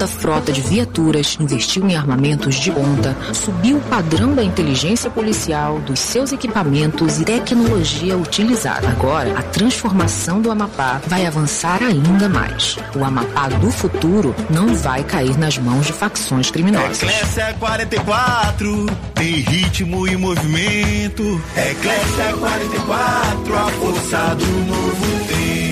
alta frota de viaturas, investiu em armamentos de ponta, subiu o padrão da inteligência policial, dos seus equipamentos e tecnologia utilizada. Agora, a transformação do Amapá vai avançar ainda mais. O Amapá do futuro não vai cair nas mãos de facções criminosas. Eclésia 44, tem ritmo e movimento. Eclésia 44, a força do novo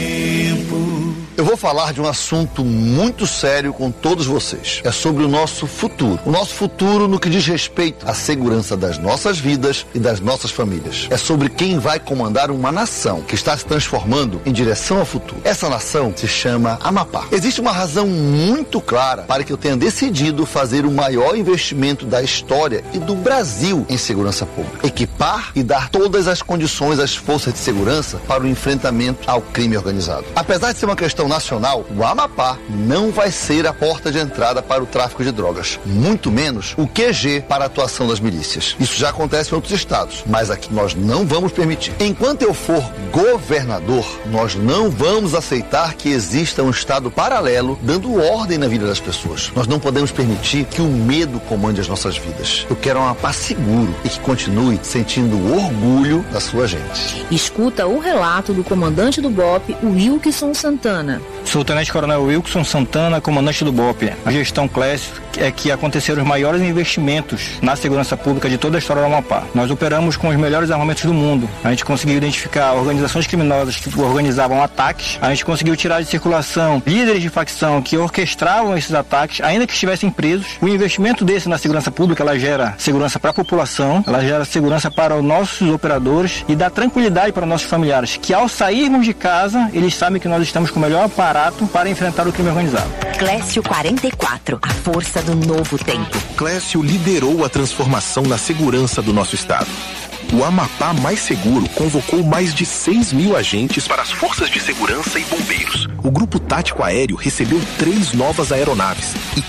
tempo. Eu vou falar de um assunto muito sério com todos vocês. É sobre o nosso futuro. O nosso futuro no que diz respeito à segurança das nossas vidas e das nossas famílias. É sobre quem vai comandar uma nação que está se transformando em direção ao futuro. Essa nação se chama Amapá. Existe uma razão muito clara para que eu tenha decidido fazer o maior investimento da história e do Brasil em segurança pública. Equipar e dar todas as condições às forças de segurança para o enfrentamento ao crime organizado. Apesar de ser uma questão nacional, o Amapá não vai ser a porta de entrada para o tráfico de drogas, muito menos o QG para a atuação das milícias. Isso já acontece em outros estados, mas aqui nós não vamos permitir. Enquanto eu for governador, nós não vamos aceitar que exista um estado paralelo dando ordem na vida das pessoas. Nós não podemos permitir que o medo comande as nossas vidas. Eu quero um Amapá seguro e que continue sentindo orgulho da sua gente. Escuta o relato do comandante do BOPE, Wilkson Santana. Sou o Tenente Coronel Wilkson Santana, comandante do BOPE. A gestão Clécio é que aconteceram os maiores investimentos na segurança pública de toda a história do Amapá. Nós operamos com os melhores armamentos do mundo. A gente conseguiu identificar organizações criminosas que organizavam ataques. A gente conseguiu tirar de circulação líderes de facção que orquestravam esses ataques, ainda que estivessem presos. O investimento desse na segurança pública, ela gera segurança para a população, ela gera segurança para os nossos operadores e dá tranquilidade para os nossos familiares, que ao sairmos de casa, eles sabem que nós estamos com o melhor aparato para enfrentar o crime organizado. Clécio 44, a força do novo tempo. Clécio liderou a transformação na segurança do nosso estado. O Amapá Mais Seguro convocou mais de 6 mil agentes para as forças de segurança e bombeiros. O Grupo Tático Aéreo recebeu 3 novas aeronaves e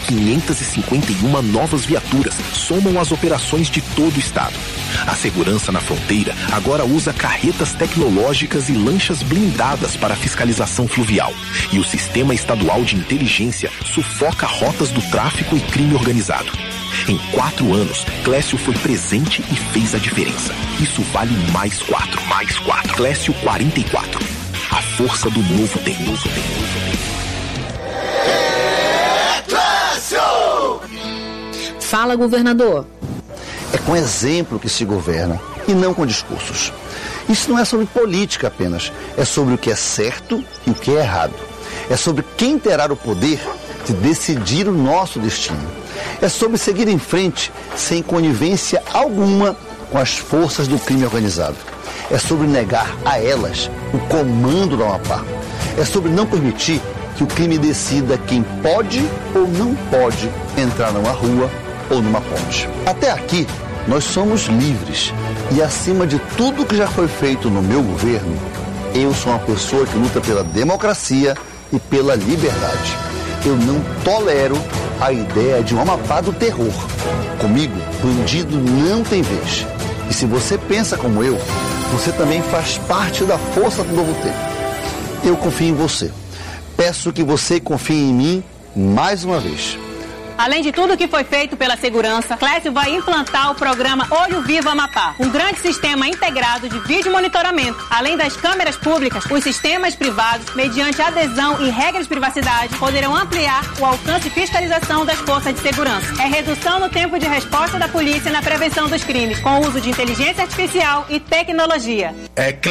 551 novas viaturas somam as operações de todo o estado. A segurança na fronteira agora usa carretas tecnológicas e lanchas blindadas para fiscalização fluvial. E o Sistema Estadual de Inteligência sufoca rotas do tráfico e crime organizado. Em 4 anos, Clécio foi presente e fez a diferença. Isso vale mais 4. Mais 4. Clécio 44. A força do novo tempo. Clécio! Fala, governador. É com exemplo que se governa e não com discursos. Isso não é sobre política apenas, é sobre o que é certo e o que é errado. É sobre quem terá o poder de decidir o nosso destino. É sobre seguir em frente sem conivência alguma com as forças do crime organizado. É sobre negar a elas o comando do Amapá. É sobre não permitir que o crime decida quem pode ou não pode entrar numa rua ou numa ponte. Até aqui, nós somos livres. E acima de tudo que já foi feito no meu governo, eu sou uma pessoa que luta pela democracia e pela liberdade. Eu não tolero a ideia de um Amapá do terror. Comigo, bandido não tem vez. E se você pensa como eu, você também faz parte da força do novo tempo. Eu confio em você. Peço que você confie em mim mais uma vez. Além de tudo que foi feito pela segurança, Clécio vai implantar o programa Olho Vivo Amapá, um grande sistema integrado de vídeo monitoramento. Além das câmeras públicas, os sistemas privados, mediante adesão e regras de privacidade, poderão ampliar o alcance e fiscalização das forças de segurança. É redução no tempo de resposta da polícia na prevenção dos crimes, com o uso de inteligência artificial e tecnologia.